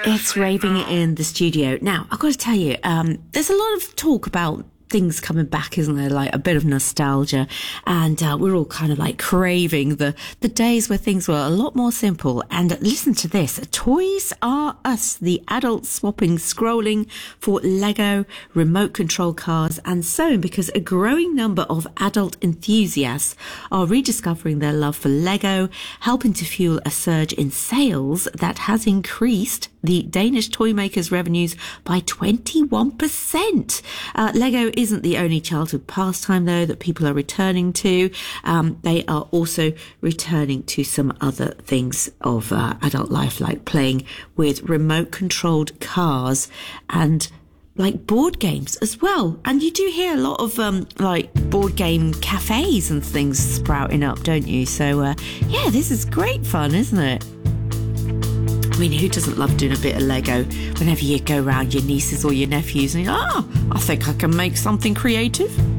It's raving in the studio. Now, I've got to tell you, there's a lot of talk about things coming back, isn't there? Like a bit of nostalgia. And we're all kind of like craving the days where things were a lot more simple. And listen to this. Toys R Us, the adult swapping, scrolling for Lego, remote control cars and so on, because a growing number of adult enthusiasts are rediscovering their love for Lego, helping to fuel a surge in sales that has increased the Danish toy makers' revenues by 21%. Lego isn't the only childhood pastime, though, that people are returning to. They are also returning to some other things of adult life, like playing with remote-controlled cars and like board games as well. And you do hear a lot of like board game cafes and things sprouting up, don't you? So yeah, this is great fun, isn't it? I mean, who doesn't love doing a bit of Lego whenever you go around your nieces or your nephews and you're like, I think I can make something creative.